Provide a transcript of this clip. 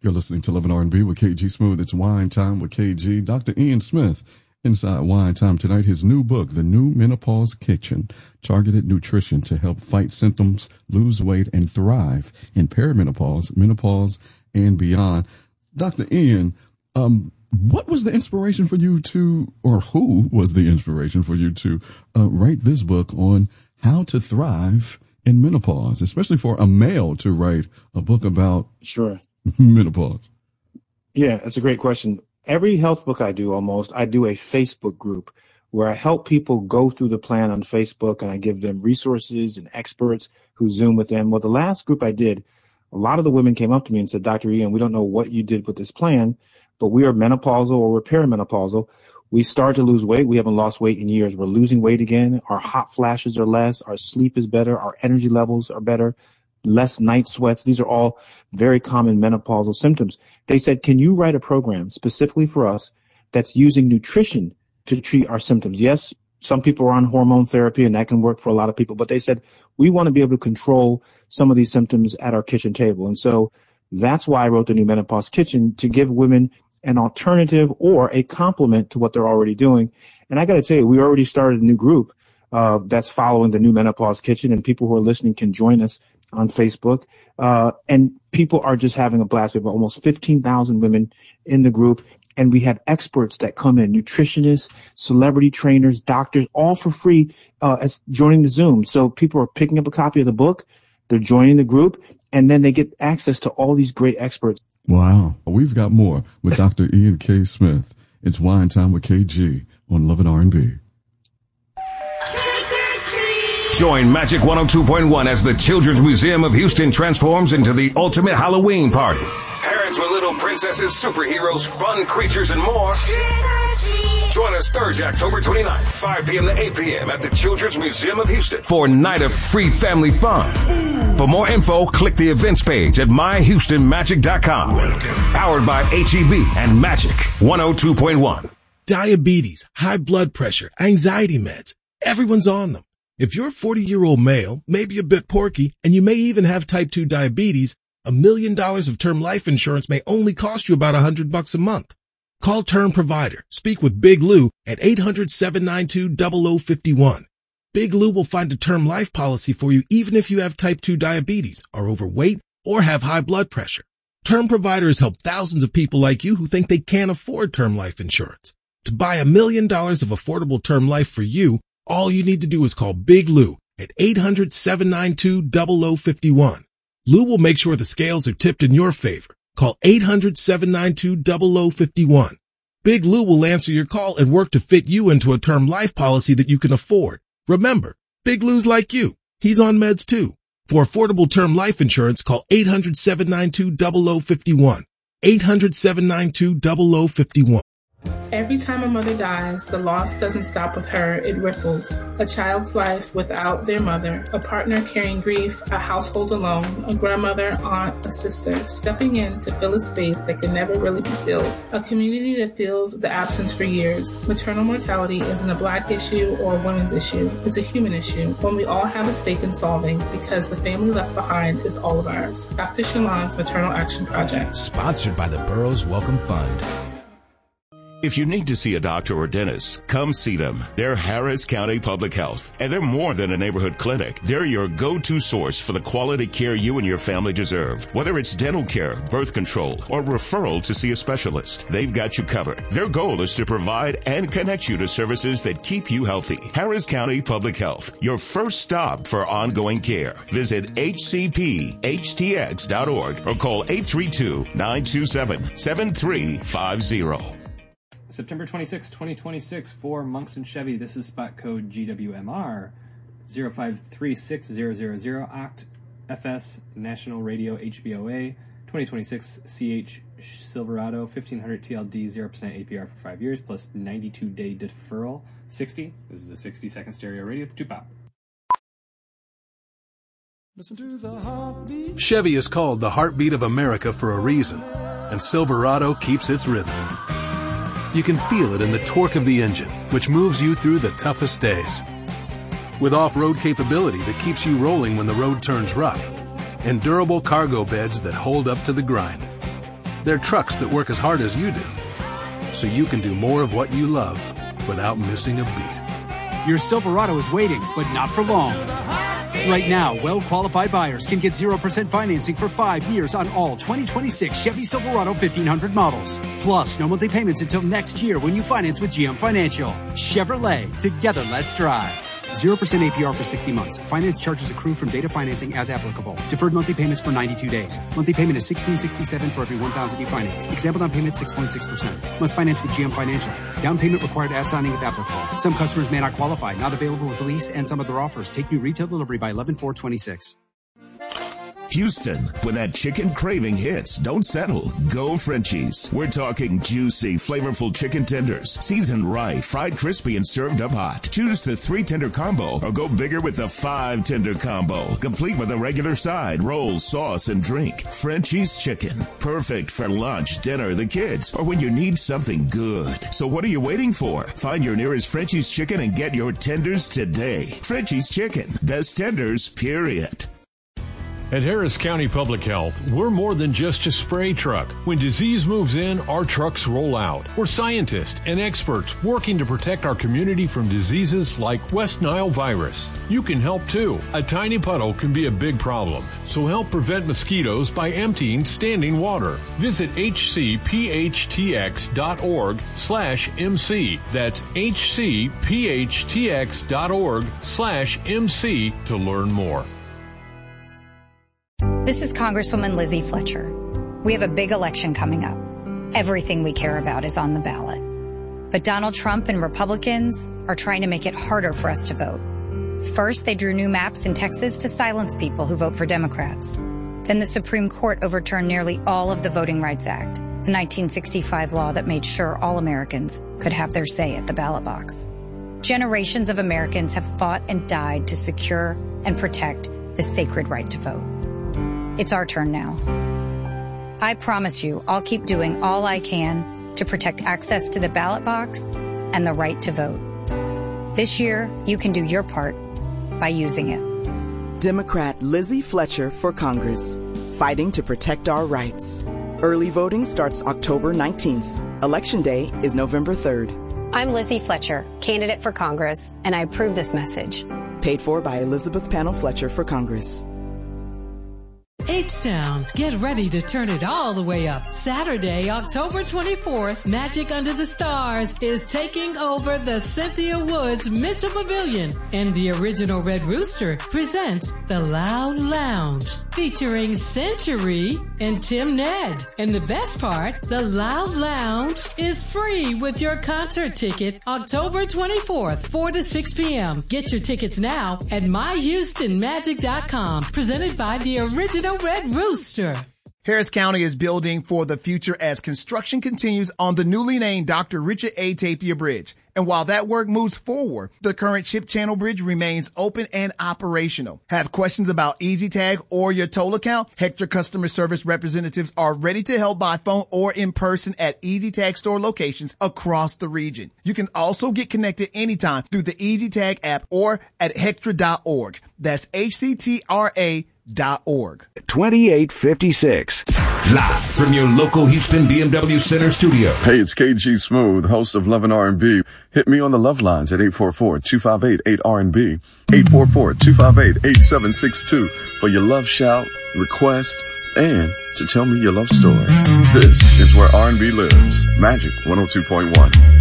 You're listening to Love and R&B with KG Smooth. It's Wine Time with KG. Dr. Ian Smith inside Wine Time tonight. His new book, The New Menopause Kitchen, Targeted Nutrition to Help Fight Symptoms, Lose Weight, and Thrive in Perimenopause, Menopause, and Beyond. Dr. Ian, what was the inspiration for you to, or who was the inspiration for you to write this book on how to thrive in menopause, especially for a male to write a book about menopause? Yeah, that's a great question. Every health book I do I do a Facebook group where I help people go through the plan on Facebook, and I give them resources and experts who Zoom with them. Well, the last group I did, a lot of the women came up to me and said, Dr. Ian, we don't know what you did with this plan, but we are menopausal or we're perimenopausal. We started to lose weight. We haven't lost weight in years. We're losing weight again. Our hot flashes are less. Our sleep is better. Our energy levels are better. Less night sweats. These are all very common menopausal symptoms. They said, can you write a program specifically for us that's using nutrition to treat our symptoms? Yes, some people are on hormone therapy, and that can work for a lot of people. But they said, we want to be able to control some of these symptoms at our kitchen table. And so that's why I wrote The New Menopause Kitchen, to give women an alternative or a complement to what they're already doing. And I got to tell you, we already started a new group that's following The New Menopause Kitchen, and people who are listening can join us on Facebook. And people are just having a blast. We have almost 15,000 women in the group. And we have experts that come in, nutritionists, celebrity trainers, doctors, all for free as joining the Zoom. So people are picking up a copy of the book, they're joining the group, and then they get access to all these great experts. Wow. We've got more with Dr. Ian K. Smith. It's Wine Time with KG on Love and R&B. Join Magic 102.1 as the Children's Museum of Houston transforms into the ultimate Halloween party. Parents with little princesses, superheroes, fun creatures, and more. Join us Thursday, October 29th, 5 p.m. to 8 p.m. at the Children's Museum of Houston for a night of free family fun. For more info, click the events page at myhoustonmagic.com. Powered by HEB and Magic 102.1. Diabetes, high blood pressure, anxiety meds. Everyone's on them. If you're a 40-year-old male, maybe a bit porky, and you may even have type 2 diabetes, $1 million of term life insurance may only cost you about $100 a month. Call Term Provider. Speak with Big Lou at 800-792-0051. Big Lou will find a term life policy for you even if you have type 2 diabetes, are overweight, or have high blood pressure. Term Provider has helped thousands of people like you who think they can't afford term life insurance. To buy $1 million of affordable term life for you, all you need to do is call Big Lou at 800-792-0051. Lou will make sure the scales are tipped in your favor. Call 800-792-0051. Big Lou will answer your call and work to fit you into a term life policy that you can afford. Remember, Big Lou's like you. He's on meds too. For affordable term life insurance, call 800-792-0051. 800-792-0051. Every time a mother dies, the loss doesn't stop with her, it ripples. A child's life without their mother, a partner carrying grief, a household alone, a grandmother, aunt, a sister, stepping in to fill a space that can never really be filled. A community that feels the absence for years. Maternal mortality isn't a Black issue or a women's issue. It's a human issue, one we all have a stake in solving because the family left behind is all of ours. Dr. Shalon's Maternal Action Project. Sponsored by the Burroughs Welcome Fund. If you need to see a doctor or dentist, come see them. They're Harris County Public Health, and they're more than a neighborhood clinic. They're your go-to source for the quality care you and your family deserve. Whether it's dental care, birth control, or referral to see a specialist, they've got you covered. Their goal is to provide and connect you to services that keep you healthy. Harris County Public Health, your first stop for ongoing care. Visit hcphtx.org or call 832-927-7350. September 26, 2026 for Monks and Chevy. This is spot code GWMR 0536000 OCT FS National Radio HBOA 2026 CH Silverado 1500 TLD 0% APR for 5 years plus 92-day deferral 60. This is a 60-second stereo radio with 2-pop. Listen to the heartbeat. Chevy is called the heartbeat of America for a reason, and Silverado keeps its rhythm. You can feel it in the torque of the engine, which moves you through the toughest days. With off-road capability that keeps you rolling when the road turns rough, and durable cargo beds that hold up to the grind. They're trucks that work as hard as you do, so you can do more of what you love without missing a beat. Your Silverado is waiting, but not for long. Right now, well-qualified buyers can get 0% financing for 5 years on all 2026 Chevy Silverado 1500 models. Plus, no monthly payments until next year when you finance with GM Financial. Chevrolet, together let's drive. 0% APR for 60 months. Finance charges accrue from data financing as applicable. Deferred monthly payments for 92 days. Monthly payment is $1,667 for every $1,000 you finance. Example down payment 6.6%. Must finance with GM Financial. Down payment required at signing if applicable. Some customers may not qualify. Not available with lease and some other offers. Take new retail delivery by 11/4/26. Houston, when that chicken craving hits, don't settle. Go Frenchies. We're talking juicy, flavorful chicken tenders, seasoned right, fried crispy, and served up hot. Choose the 3-tender combo or go bigger with the 5-tender combo, complete with a regular side, rolls, sauce, and drink. Frenchies chicken, perfect for lunch, dinner, the kids, or when you need something good. So what are you waiting for? Find your nearest Frenchies chicken and get your tenders today. Frenchies chicken, best tenders, period. At Harris County Public Health, we're more than just a spray truck. When disease moves in, our trucks roll out. We're scientists and experts working to protect our community from diseases like West Nile virus. You can help too. A tiny puddle can be a big problem, so help prevent mosquitoes by emptying standing water. Visit hcphtx.org/MC. That's hcphtx.org/MC to learn more. This is Congresswoman Lizzie Fletcher. We have a big election coming up. Everything we care about is on the ballot. But Donald Trump and Republicans are trying to make it harder for us to vote. First, they drew new maps in Texas to silence people who vote for Democrats. Then the Supreme Court overturned nearly all of the Voting Rights Act, the 1965 law that made sure all Americans could have their say at the ballot box. Generations of Americans have fought and died to secure and protect the sacred right to vote. It's our turn now. I promise you, I'll keep doing all I can to protect access to the ballot box and the right to vote. This year, you can do your part by using it. Democrat Lizzie Fletcher for Congress, fighting to protect our rights. Early voting starts October 19th. Election Day is November 3rd. I'm Lizzie Fletcher, candidate for Congress, and I approve this message. Paid for by Elizabeth Panel Fletcher for Congress. H-Town, get ready to turn it all the way up. Saturday, October 24th, Magic Under the Stars is taking over the Cynthia Woods Mitchell Pavilion, and the original Red Rooster presents The Loud Lounge, featuring Century and Tim Ned. And the best part, The Loud Lounge is free with your concert ticket October 24th, 4 to 6 p.m. Get your tickets now at myhoustonmagic.com, presented by the original Red Rooster. Harris County is building for the future as construction continues on the newly named Dr. Richard A. Tapia Bridge. And while that work moves forward, the current Ship Channel Bridge remains open and operational. Have questions about EasyTag or your toll account? Hector customer service representatives are ready to help by phone or in person at EasyTag store locations across the region. You can also get connected anytime through the EasyTag app or at hectra.org. That's HCTRA.org. 2856. Live from your local Houston BMW Center studio. Hey, it's KG Smooth, host of Love and R&B. Hit me on the love lines at 844-258-8RNB, 844-258-8762 for your love shout, request, and to tell me your love story. This is where R&B lives. Magic 102.1.